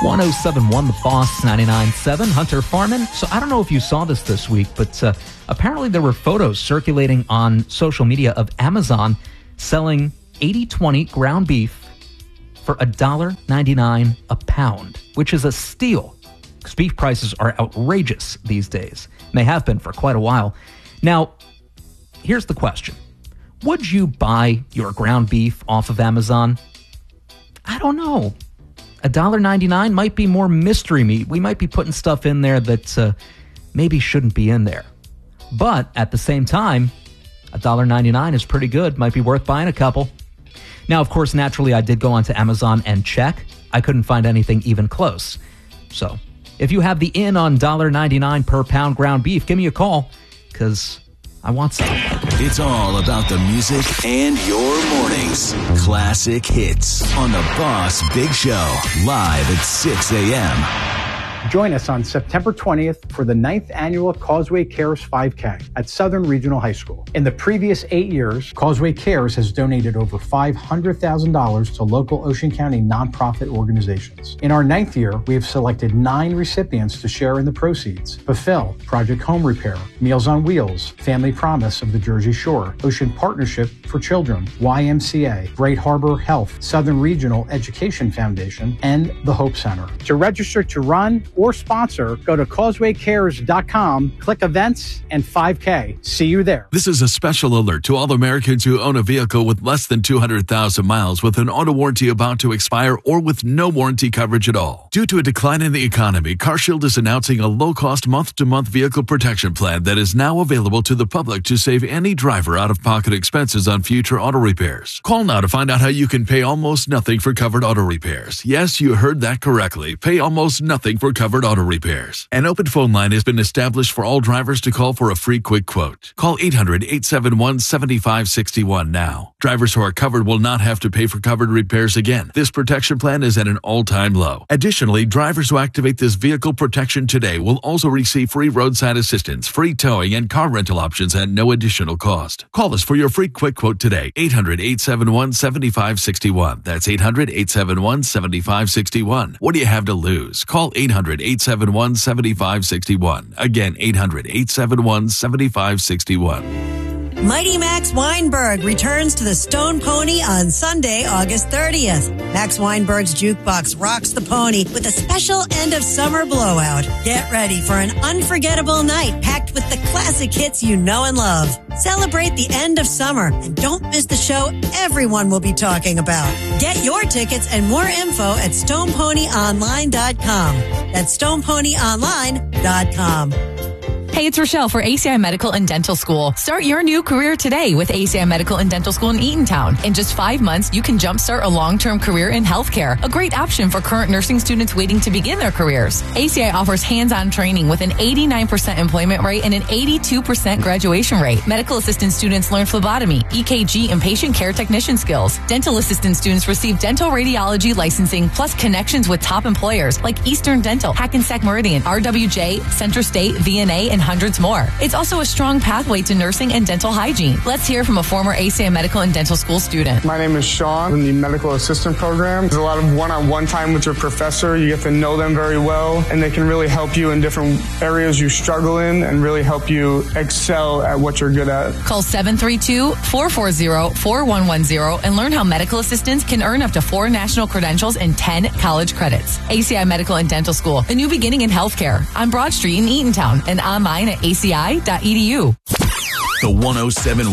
1071 The Boss, 99.7, Hunter Farman. So I don't know if you saw this week, but apparently there were photos circulating on social media of Amazon selling 80/20 ground beef for $1.99 a pound, which is a steal, because beef prices are outrageous these days. And they have been for quite a while. Now, here's the question. Would you buy your ground beef off of Amazon? I don't know. $1.99 might be more mystery meat. We might be putting stuff in there that maybe shouldn't be in there. But at the same time, $1.99 is pretty good. Might be worth buying a couple. Now, of course, naturally, I did go onto Amazon and check. I couldn't find anything even close. So if you have the in on $1.99 per pound ground beef, give me a call, because I want some. It's all about the music and your mornings. Classic hits on the Boss Big Show, live at 6 a.m. Join us on September 20th for the 9th annual Causeway Cares 5K at Southern Regional High School. In the previous 8 years, Causeway Cares has donated over $500,000 to local Ocean County nonprofit organizations. In our 9th year, we have selected 9 recipients to share in the proceeds: Fulfill, Project Home Repair, Meals on Wheels, Family Promise of the Jersey Shore, Ocean Partnership for Children, YMCA, Bright Harbor Health, Southern Regional Education Foundation, and the Hope Center. To register to run or sponsor, go to causewaycares.com, click events, and 5K. See you there. This is a special alert to all Americans who own a vehicle with less than 200,000 miles with an auto warranty about to expire or with no warranty coverage at all. Due to a decline in the economy, CarShield is announcing a low-cost month-to-month vehicle protection plan that is now available to the public to save any driver out-of-pocket expenses on future auto repairs. Call now to find out how you can pay almost nothing for covered auto repairs. Yes, you heard that correctly. Pay almost nothing for covered auto repairs. An open phone line has been established for all drivers to call for a free quick quote. Call 800-871-7561 now. Drivers who are covered will not have to pay for covered repairs again. This protection plan is at an all-time low. Additionally, drivers who activate this vehicle protection today will also receive free roadside assistance, free towing, and car rental options at no additional cost. Call us for your free quick quote today. 800-871-7561. That's 800-871-7561. What do you have to lose? Call 800-871-7561. Again, 800-871-7561. Mighty Max Weinberg returns to the Stone Pony on Sunday, August 30th. Max Weinberg's Jukebox rocks the pony with a special end-of-summer blowout. Get ready for an unforgettable night packed with the classic hits you know and love. Celebrate the end of summer and don't miss the show everyone will be talking about. Get your tickets and more info at StonePonyOnline.com. That's StonePonyOnline.com. Hey, it's Rochelle for ACI Medical and Dental School. Start your new career today with ACI Medical and Dental School in Eatontown. In just 5 months, you can jumpstart a long-term career in healthcare, a great option for current nursing students waiting to begin their careers. ACI offers hands-on training with an 89% employment rate and an 82% graduation rate. Medical assistant students learn phlebotomy, EKG, and patient care technician skills. Dental assistant students receive dental radiology licensing, plus connections with top employers like Eastern Dental, Hackensack Meridian, RWJ, Central State, VNA, and hundreds more. It's also a strong pathway to nursing and dental hygiene. Let's hear from a former ACI Medical and Dental School student. My name is Sean. I'm in the medical assistant program. There's a lot of one-on-one time with your professor. You get to know them very well, and they can really help you in different areas you struggle in and really help you excel at what you're good at. Call 732-440-4110 and learn how medical assistants can earn up to 4 national credentials and 10 college credits. ACI Medical and Dental School, a new beginning in healthcare on Broad Street in Eatontown and online at aci.edu. The 107